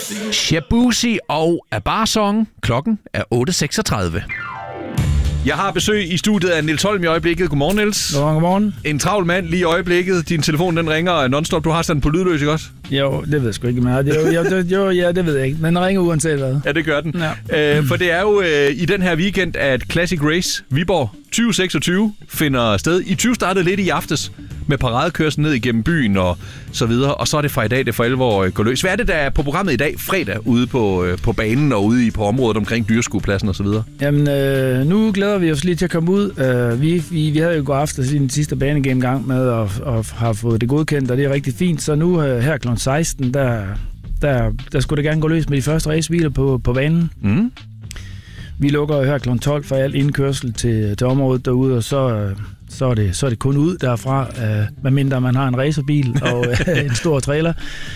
Shabuzi og Abarsong. Klokken er 8.36. Jeg har besøg i studiet af Niels Holm i øjeblikket. Godmorgen, Niels. Godmorgen. En travl mand lige i øjeblikket. Din telefon, den ringer non-stop. Du har sådan på lydløs, ikke også? Jo, det ved jeg sgu ikke meget. Ja, det ved jeg ikke. Men den ringer uanset hvad. Ja, det gør den. Ja. For det er jo i den her weekend, at Classic Race Viborg 2026 finder sted. I 20 startede lidt i aftes med paradekørsel ned igennem byen og så videre. Og så er det fra i dag, det for alvor går løs. Hvad er det, der er på programmet i dag, fredag, ude på banen og ude på området omkring Dyrskuepladsen og så videre? Jamen, nu glæder vi os lige til at komme ud. Vi havde jo gået aften siden den sidste banegennemgang med og har fået det godkendt, og det er rigtig fint. Så nu her kl. 16, der skulle det gerne gå løs med de første racebiler på banen. Mm. Vi lukker jo her kl. 12 for al indkørsel til området derude, og så er det kun ud derfra, medmindre man har en racerbil og en stor trailer.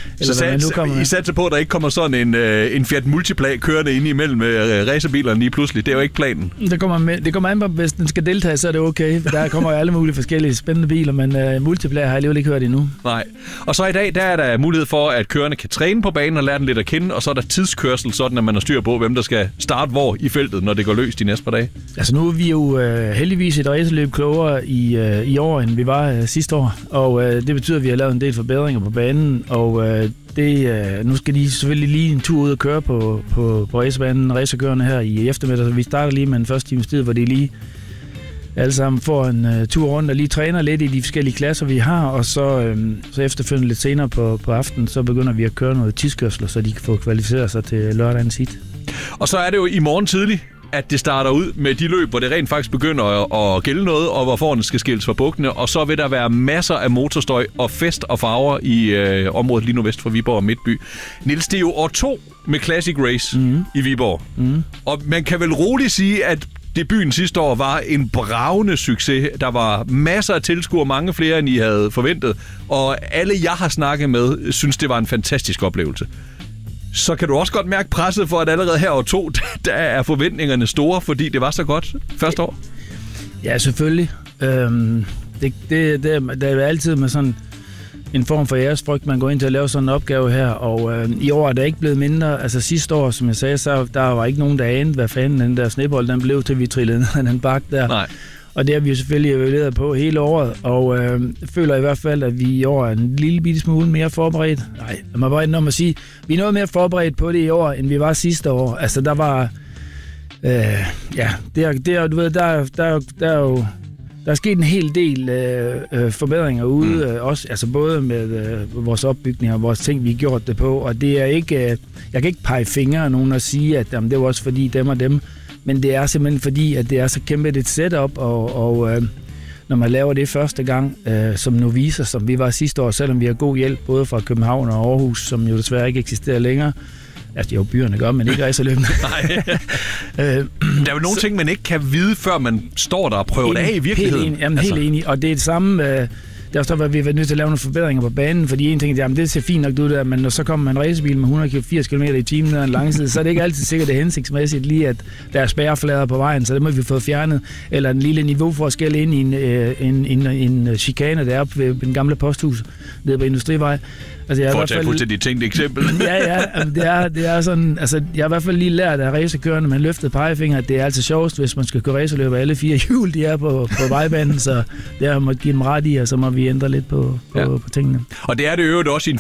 Så I satser på, at der ikke kommer sådan en Fiat Multipla kørende ind imellem racerbilerne lige pludselig. Det er jo ikke planen. Det kommer an på, hvis den skal deltage, så er det okay. Der kommer jo alle mulige forskellige spændende biler, men Multipla har jeg alligevel ikke hørt endnu. Nej. Og så i dag, der er der mulighed for, at kørerne kan træne på banen og lære den lidt at kende, og så er der tidskørsel, sådan at man har styr på, hvem der skal starte hvor i feltet, når det går løs de næste par dage. Altså nu er vi jo heldigvis et racerløb klogere i år, end vi var sidste år. Og det betyder, at vi har lavet en del forbedringer på banen. Og nu skal de selvfølgelig lige en tur ud og køre på racerbanen, racerkørende her i eftermiddag. Så vi starter lige med en første times tid, hvor de lige alle sammen får en tur rundt og lige træner lidt i de forskellige klasser, vi har. Og så efterfølgende lidt senere på aftenen, så begynder vi at køre noget tidskørsler, så de kan få kvalificeret sig til lørdagens heat. Og så er det jo i morgen tidlig, at det starter ud med de løb, hvor det rent faktisk begynder at gælde noget, og hvor forerne skal skilles fra bukkene, og så vil der være masser af motorstøj og fest og farver i området lige nu vest for Viborg og Midtby. Niels, det er jo år 2 med Classic Race i Viborg, og man kan vel roligt sige, at debuten sidste år var en bragende succes. Der var masser af tilskuere, mange flere end I havde forventet, og alle jeg har snakket med, synes det var en fantastisk oplevelse. Så kan du også godt mærke presset for, at allerede her år 2, der er forventningerne store, fordi det var så godt første år? Ja, selvfølgelig. Det er altid med sådan en form for æresfrygt, man går ind til at lave sådan en opgave her, og i år er det ikke blevet mindre. Altså sidste år, som jeg sagde, så der var ikke nogen, der anede, hvad fanden den der snebold, den blev til, vi trillede ned af den bakke der. Nej. Og det har vi jo selvfølgelig evalueret på hele året, og føler i hvert fald, at vi i år er en lille bitte smule mere forberedt. Nej, jeg må bare indrømme at sige, vi er noget mere forberedt på det i år, end vi var sidste år. Altså, der var... du ved, der er sket en hel del forbedringer ude, også, altså både med vores opbygning og vores ting, vi har gjort det på, og det er ikke... jeg kan ikke pege fingre af nogen og sige, at det var også fordi dem og dem. Men det er simpelthen fordi, at det er så kæmpe et setup, og når man laver det første gang som novicer, som vi var sidste år, selvom vi har god hjælp både fra København og Aarhus, som jo desværre ikke eksisterer længere. Altså, jo, byerne gør, men ikke racerløbene. Nej. Der er jo nogle ting, man ikke kan vide, før man står der og prøver det af i virkeligheden. Helt enig, og det er det samme... Det er også derfor, at vi har været nødt til at lave nogle forbedringer på banen, fordi en ting er, at det ser fint nok ud der, men når så kommer man en racerbil med 180 km i timen ned ad en langside, så er det ikke altid sikkert, det er hensigtsmæssigt lige, at der er spærreflader på vejen, så det må vi få fjernet, eller en lille niveauforskel ind i en chikane, der er ved den gamle posthus, nede på Industrivej. Altså, for at tage fuldstændig tænkt eksempel. Det er sådan, altså, jeg har i hvert fald lige lært af racerkørende, man løftede pegefinger, at det er altid sjovest, hvis man skal køre racerløb, alle 4 hjul, de er på vejbanen, så det har måtte give dem ret i, og så må vi ændre lidt på tingene. Og det er det øvrigt også i en